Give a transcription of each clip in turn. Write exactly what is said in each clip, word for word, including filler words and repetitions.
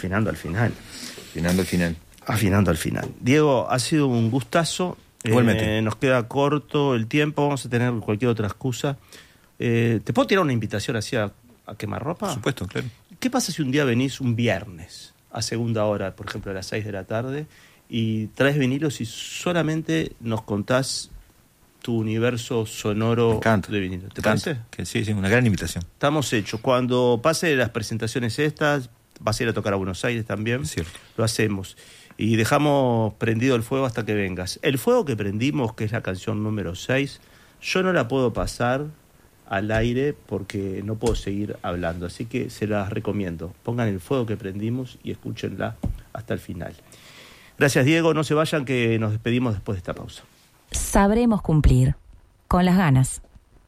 afinando al final. Afinando al final. Afinando al final. Diego, ha sido un gustazo. Igualmente. Eh, nos queda corto el tiempo, vamos a tener cualquier otra excusa. Eh, ¿Te puedo tirar una invitación así a, a quemar ropa? Por supuesto, claro. ¿Qué pasa si un día venís un viernes a segunda hora, por ejemplo a las seis de la tarde, y traes vinilos y solamente nos contás tu universo sonoro de vinilo? ¿Te parece? Que sí, sí, una gran invitación. Estamos hechos. Cuando pase las presentaciones estas, vas a ir a tocar a Buenos Aires también. Cierto. Lo hacemos. Y dejamos prendido el fuego hasta que vengas. El fuego que prendimos, que es la canción número seis, yo no la puedo pasar al aire porque no puedo seguir hablando. Así que se las recomiendo. Pongan el fuego que prendimos y escúchenla hasta el final. Gracias, Diego. No se vayan, que nos despedimos después de esta pausa. Sabremos cumplir. Con las ganas.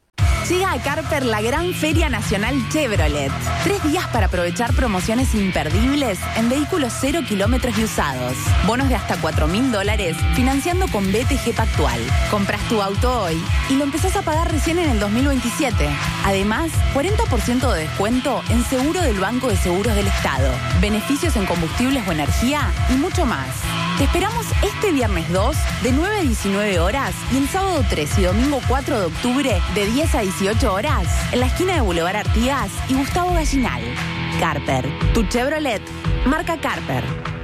Llega a Carper la gran Feria Nacional Chevrolet. Tres días para aprovechar promociones imperdibles en vehículos cero kilómetros y usados. Bonos de hasta cuatro mil dólares financiando con B T G Pactual. Compras tu auto hoy y lo empezás a pagar recién en el dos mil veintisiete. Además, cuarenta por ciento de descuento en seguro del Banco de Seguros del Estado, beneficios en combustibles o energía y mucho más. Te esperamos este viernes dos de nueve a diecinueve horas y el sábado tres y domingo cuatro de octubre de diez a dieciocho horas en la esquina de Boulevard Artigas y Gustavo Gallinal. Carper, tu Chevrolet, marca Carper.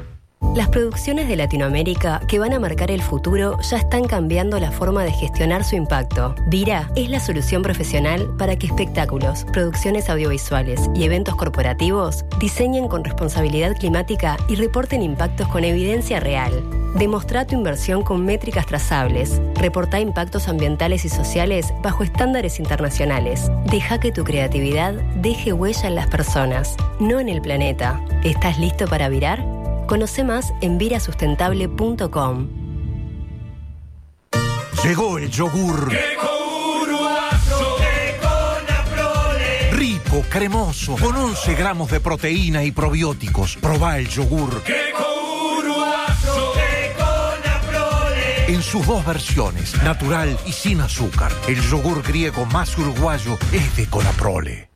Las producciones de Latinoamérica que van a marcar el futuro ya están cambiando la forma de gestionar su impacto. Vira es la solución profesional para que espectáculos, producciones audiovisuales y eventos corporativos diseñen con responsabilidad climática y reporten impactos con evidencia real. Demostrá tu inversión con métricas trazables. Reportá impactos ambientales y sociales bajo estándares internacionales. Deja que tu creatividad deje huella en las personas, no en el planeta. ¿Estás listo para virar? Conoce más en virasustentable punto com. Llegó el yogur. Rico, cremoso, con once gramos de proteína y probióticos. Probá el yogur. En sus dos versiones, natural y sin azúcar. El yogur griego más uruguayo es de Conaprole.